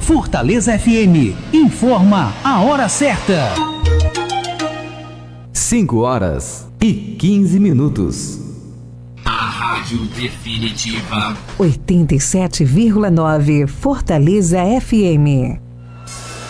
Fortaleza FM informa a hora certa. 5h15. A Rádio Definitiva 87,9 Fortaleza FM.